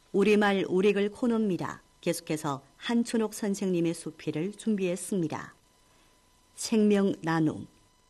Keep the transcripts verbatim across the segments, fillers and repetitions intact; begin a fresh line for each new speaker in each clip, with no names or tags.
우리말 우리글 코너입니다. 계속해서 한춘옥 선생님의 수필을 준비했습니다. 생명 나눔.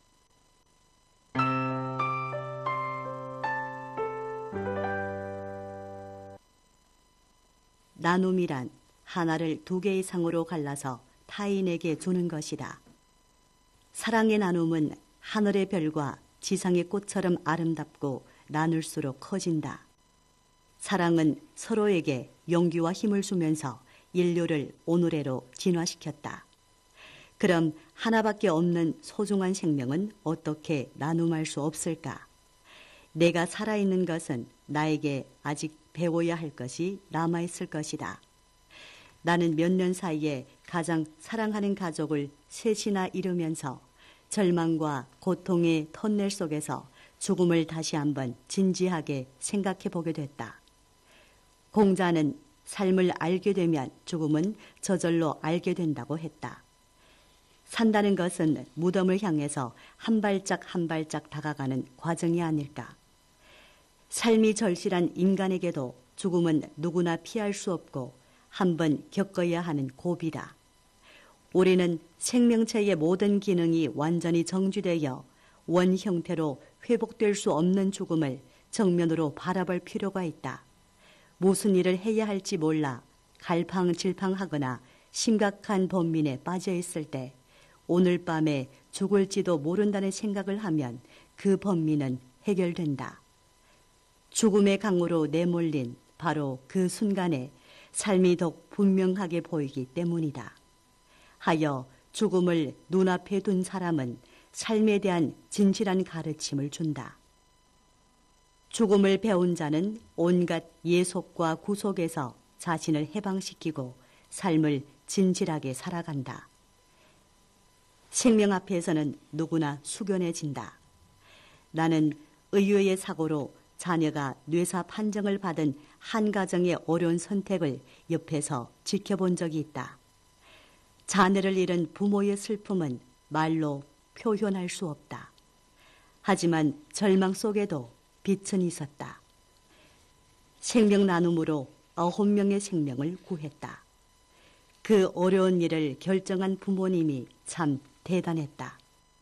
나눔이란 하나를 두 개 이상으로 갈라서 타인에게 주는 것이다. 사랑의 나눔은 하늘의 별과 지상의 꽃처럼 아름답고 나눌수록 커진다. 사랑은 서로에게 용기와 힘을 주면서 인류를 오늘의로 진화시켰다. 그럼 하나밖에 없는 소중한 생명은 어떻게 나눔할 수 없을까? 내가 살아있는 것은 나에게 아직 배워야 할 것이 남아있을 것이다. 나는 몇 년 사이에 가장 사랑하는 가족을 셋이나 잃으면서 절망과 고통의 터널 속에서 죽음을 다시 한번 진지하게 생각해 보게 됐다. 공자는 삶을 알게 되면 죽음은 저절로 알게 된다고 했다. 산다는 것은 무덤을 향해서 한 발짝 한 발짝 다가가는 과정이 아닐까. 삶이 절실한 인간에게도 죽음은 누구나 피할 수 없고 한번 겪어야 하는 고비다. 우리는 생명체의 모든 기능이 완전히 정지되어 원 형태로 회복될 수 없는 죽음을 정면으로 바라볼 필요가 있다. 무슨 일을 해야 할지 몰라 갈팡질팡하거나 심각한 번민에 빠져 있을 때 오늘 밤에 죽을지도 모른다는 생각을 하면 그 번민은 해결된다. 죽음의 강으로 내몰린 바로 그 순간에 삶이 더욱 분명하게 보이기 때문이다. 하여 죽음을 눈앞에 둔 사람은 삶에 대한 진실한 가르침을 준다. 죽음을 배운 자는 온갖 예속과 구속에서 자신을 해방시키고 삶을 진실하게 살아간다. 생명 앞에서는 누구나 숙연해진다. 나는 의외의 사고로 자녀가 뇌사 판정을 받은 한 가정의 어려운 선택을 옆에서 지켜본 적이 있다. 자녀를 잃은 부모의 슬픔은 말로 표현할 수 없다. 하지만 절망 속에도 빛은 있었다. 생명 나눔으로 아홉 명의 생명을 구했다. 그 어려운 일을 결정한 부모님이 참 대단했다.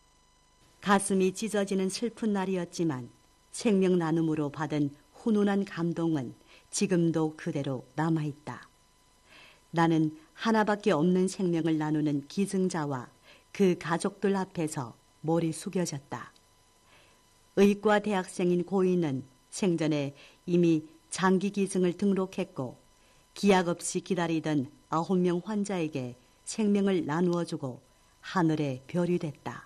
가슴이 찢어지는 슬픈 날이었지만 생명 나눔으로 받은 훈훈한 감동은 지금도 그대로 남아있다. 나는 하나밖에 없는 생명을 나누는 기증자와 그 가족들 앞에서 머리 숙여졌다. 의과 대학생인 고인은 생전에 이미 장기 기증을 등록했고 기약 없이 기다리던 아홉 명 환자에게 생명을 나누어주고 하늘의 별이 됐다.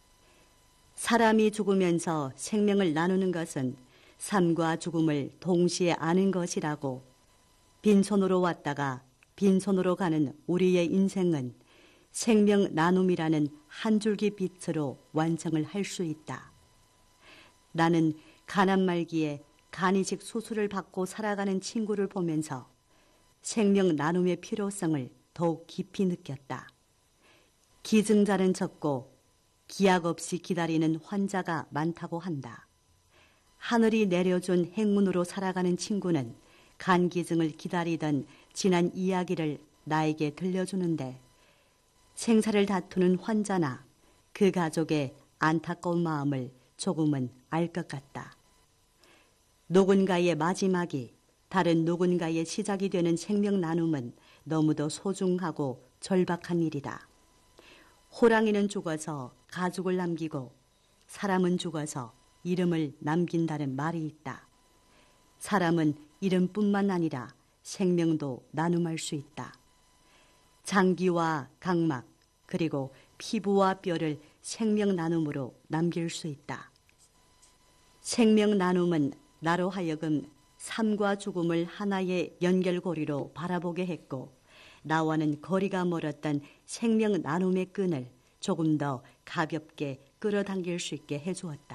사람이 죽으면서 생명을 나누는 것은 삶과 죽음을 동시에 아는 것이라고 빈손으로 왔다가 빈손으로 가는 우리의 인생은 생명 나눔이라는 한 줄기 빛으로 완성을 할 수 있다. 나는 가난 말기에 간이식 수술을 받고 살아가는 친구를 보면서 생명 나눔의 필요성을 더욱 깊이 느꼈다. 기증자는 적고 기약 없이 기다리는 환자가 많다고 한다. 하늘이 내려준 행운으로 살아가는 친구는 간 기증을 기다리던 지난 이야기를 나에게 들려주는데 생사를 다투는 환자나 그 가족의 안타까운 마음을 조금은 알 것 같다. 누군가의 마지막이 다른 누군가의 시작이 되는 생명 나눔은 너무도 소중하고 절박한 일이다. 호랑이는 죽어서 가죽을 남기고 사람은 죽어서 이름을 남긴다는 말이 있다. 사람은 이름뿐만 아니라 생명도 나눔할 수 있다. 장기와 각막 그리고 피부와 뼈를 생명 나눔으로 남길 수 있다. 생명 나눔은 나로 하여금 삶과 죽음을 하나의 연결고리로 바라보게 했고 나와는 거리가 멀었던 생명 나눔의 끈을 조금 더 가볍게 끌어당길 수 있게 해주었다.